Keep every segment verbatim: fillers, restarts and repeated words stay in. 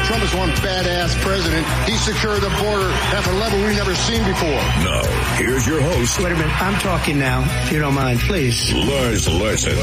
Trump is one badass president. He secured the border at a level we've never seen before. Now, here's your host. Wait a minute. I'm talking now, if you don't mind, please. Lars Larson.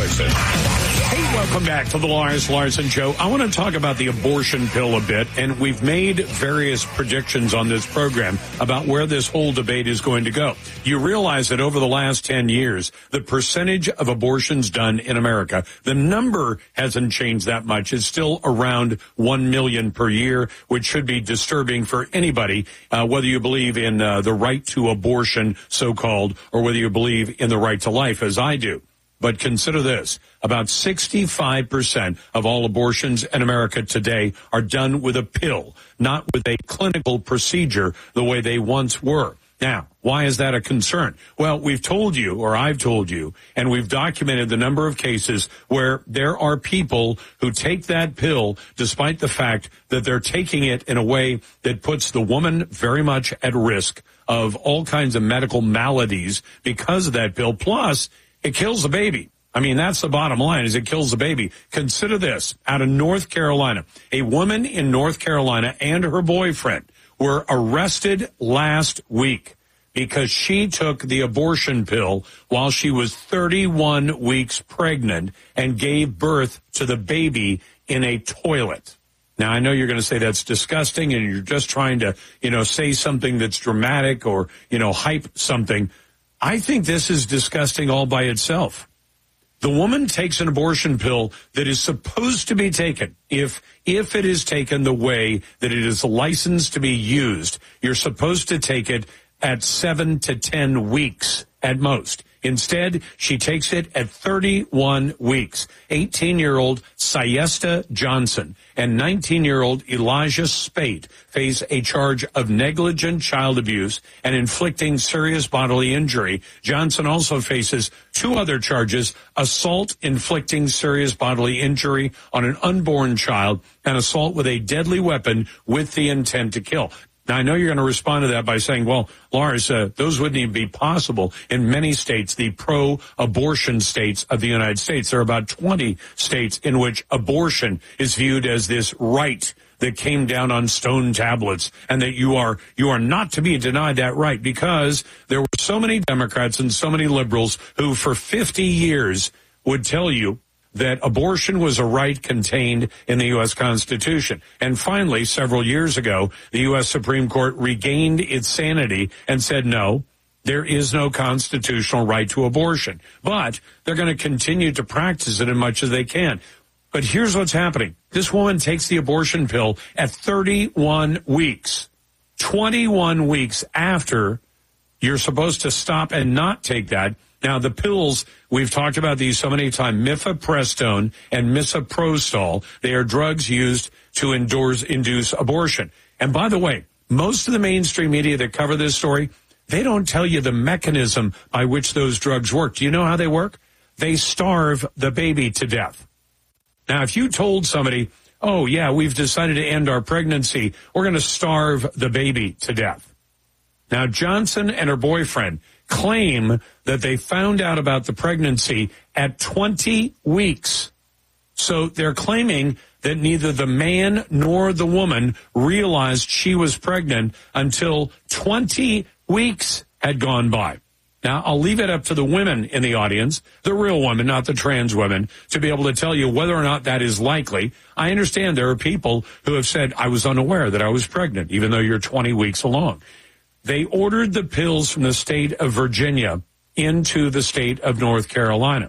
Hey, welcome back to the Lars Larson Show. I want to talk about the abortion pill a bit, and we've made various predictions on this program about where this whole debate is going to go. You realize that over the last ten years, the percentage of abortions done in America, the number hasn't changed that much. It's still around one million per year, which should be disturbing for anybody, uh, whether you believe in uh, the right to abortion, so-called, or whether you believe in the right to life, as I do. But consider this, about sixty-five percent of all abortions in America today are done with a pill, not with a clinical procedure the way they once were. Now, why is that a concern? Well, we've told you, or I've told you, and we've documented the number of cases where there are people who take that pill despite the fact that they're taking it in a way that puts the woman very much at risk of all kinds of medical maladies because of that pill. Plus, it kills the baby. I mean, that's the bottom line, is it kills the baby. Consider this. Out of North Carolina, a woman in North Carolina and her boyfriend were arrested last week because she took the abortion pill while she was thirty-one weeks pregnant and gave birth to the baby in a toilet. Now, I know you're going to say that's disgusting and you're just trying to, you know, say something that's dramatic or, you know, hype something. I think this is disgusting all by itself. The woman takes an abortion pill that is supposed to be taken. If if it is taken the way that it is licensed to be used, you're supposed to take it at seven to ten weeks at most. Instead, she takes it at thirty-one weeks. eighteen-year-old Siesta Johnson and nineteen-year-old Elijah Spate face a charge of negligent child abuse and inflicting serious bodily injury. Johnson also faces two other charges: assault inflicting serious bodily injury on an unborn child and assault with a deadly weapon with the intent to kill. Now, I know you're going to respond to that by saying, well, Lars, uh, those wouldn't even be possible in many states, the pro-abortion states of the United States. There are about twenty states in which abortion is viewed as this right that came down on stone tablets, and that you are you are not to be denied that right, because there were so many Democrats and so many liberals who for fifty years would tell you that abortion was a right contained in the U S Constitution. And finally, several years ago, the U S Supreme Court regained its sanity and said, no, there is no constitutional right to abortion. But they're going to continue to practice it as much as they can. But here's what's happening. This woman takes the abortion pill at thirty-one weeks, twenty-one weeks after you're supposed to stop and not take that. Now, the pills, we've talked about these so many times, mifepristone and misoprostol, they are drugs used to endorse, induce abortion. And by the way, most of the mainstream media that cover this story, they don't tell you the mechanism by which those drugs work. Do you know how they work? They starve the baby to death. Now, if you told somebody, oh, yeah, we've decided to end our pregnancy, we're going to starve the baby to death. Now, Johnson and her boyfriend claim that they found out about the pregnancy at twenty weeks. So they're claiming that neither the man nor the woman realized she was pregnant until twenty weeks had gone by. Now, I'll leave it up to the women in the audience, the real women, not the trans women, to be able to tell you whether or not that is likely. I understand there are people who have said, I was unaware that I was pregnant, even though you're twenty weeks along. They ordered the pills from the state of Virginia into the state of North Carolina.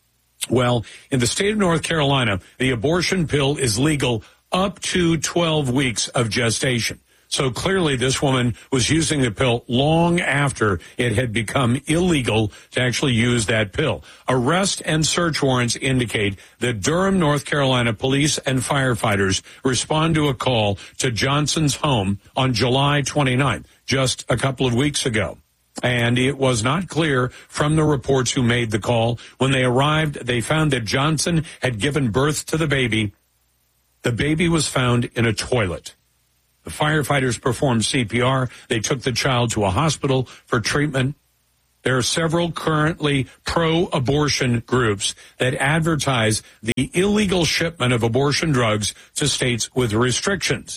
Well, in the state of North Carolina, the abortion pill is legal up to twelve weeks of gestation. So clearly this woman was using the pill long after it had become illegal to actually use that pill. Arrest and search warrants indicate that Durham, North Carolina police and firefighters respond to a call to Johnson's home on July twenty-ninth, just a couple of weeks ago. And it was not clear from the reports who made the call. When they arrived, they found that Johnson had given birth to the baby. The baby was found in a toilet. The firefighters performed C P R. They took the child to a hospital for treatment. There are several currently pro-abortion groups that advertise the illegal shipment of abortion drugs to states with restrictions.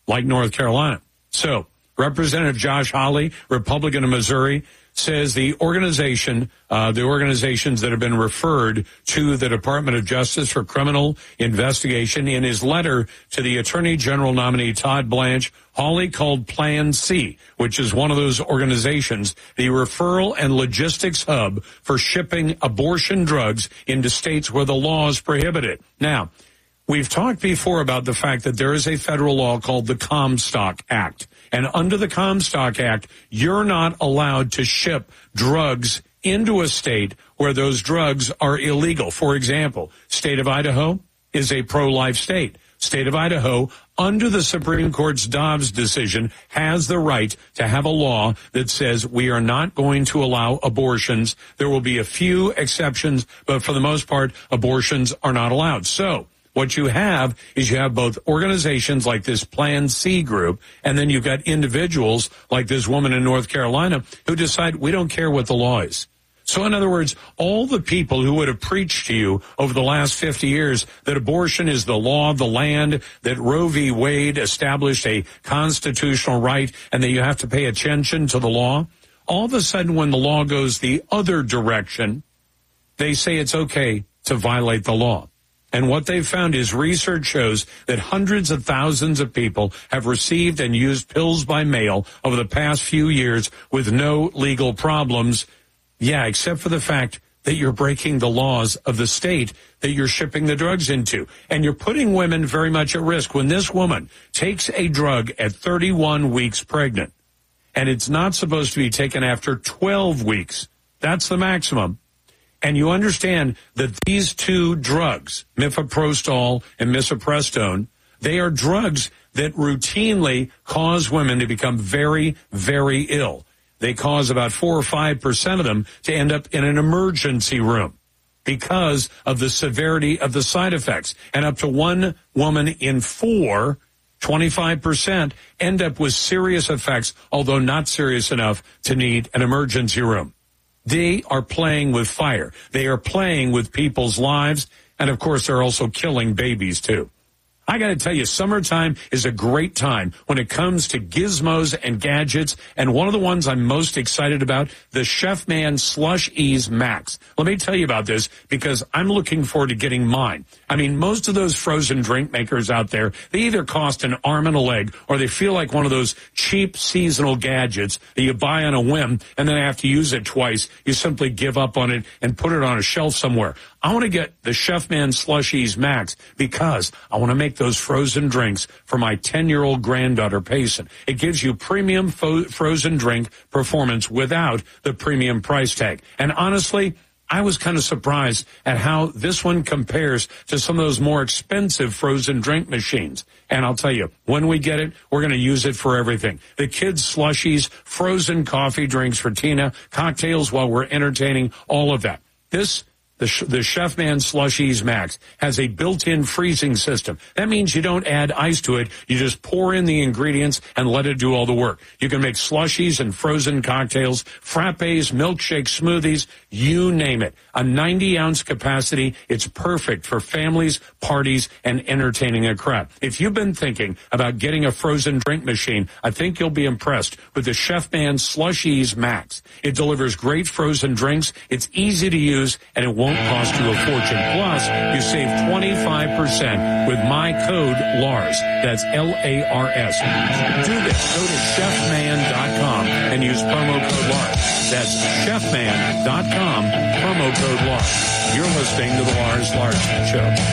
like North Carolina. So Representative Josh Hawley, Republican of Missouri, says the organization, uh, the organizations that have been referred to the Department of Justice for criminal investigation, in his letter to the Attorney General nominee Todd Blanche, Hawley called Plan C, which is one of those organizations, the referral and logistics hub for shipping abortion drugs into states where the laws prohibit it. Now, we've talked before about the fact that there is a federal law called the Comstock Act. And under the Comstock Act, you're not allowed to ship drugs into a state where those drugs are illegal. For example, state of Idaho is a pro-life state. State of Idaho, under the Supreme Court's Dobbs decision, has the right to have a law that says we are not going to allow abortions. There will be a few exceptions, but for the most part, abortions are not allowed. So what you have is you have both organizations like this Plan C group, and then you've got individuals like this woman in North Carolina who decide we don't care what the law is. So in other words, all the people who would have preached to you over the last fifty years that abortion is the law of the land, that Roe v. Wade established a constitutional right, and that you have to pay attention to the law, all of a sudden when the law goes the other direction, they say it's okay to violate the law. And what they've found is research shows that hundreds of thousands of people have received and used pills by mail over the past few years with no legal problems. Yeah, except for the fact that you're breaking the laws of the state that you're shipping the drugs into. And you're putting women very much at risk. When this woman takes a drug at thirty-one weeks pregnant, and it's not supposed to be taken after twelve weeks, that's the maximum. And you understand that these two drugs, mifepristone and misoprostone, they are drugs that routinely cause women to become very, very ill. They cause about four or five percent of them to end up in an emergency room because of the severity of the side effects. And up to one woman in four, twenty-five percent, end up with serious effects, although not serious enough to need an emergency room. They are playing with fire. They are playing with people's lives. And, of course, they're also killing babies, too. I got to tell you, summertime is a great time when it comes to gizmos and gadgets. And one of the ones I'm most excited about, the Chefman Slush Ease Max. Let me tell you about this because I'm looking forward to getting mine. I mean, most of those frozen drink makers out there, they either cost an arm and a leg or they feel like one of those cheap seasonal gadgets that you buy on a whim and then after you use it twice, you simply give up on it and put it on a shelf somewhere. I want to get the Chefman Slush Ease Max because I want to make those frozen drinks for my ten-year-old granddaughter, Payson. It gives you premium fo- frozen drink performance without the premium price tag. And honestly, I was kind of surprised at how this one compares to some of those more expensive frozen drink machines. And I'll tell you, when we get it, we're going to use it for everything. The kids' slushies, frozen coffee drinks for Tina, cocktails while we're entertaining, all of that. This The, the Chefman Slush Ease Max has a built-in freezing system. That means you don't add ice to it. You just pour in the ingredients and let it do all the work. You can make slushies and frozen cocktails, frappes, milkshakes, smoothies, you name it. A ninety-ounce capacity. It's perfect for families, parties, and entertaining a crowd. If you've been thinking about getting a frozen drink machine, I think you'll be impressed with the Chefman Slush Ease Max. It delivers great frozen drinks. It's easy to use, and it won't won't cost you a fortune. Plus, you save twenty-five percent with my code Lars. That's L A R S. Do this. Go to chefman dot com and use promo code Lars. That's chefman dot com, promo code Lars. You're listening to the Lars Larson Show.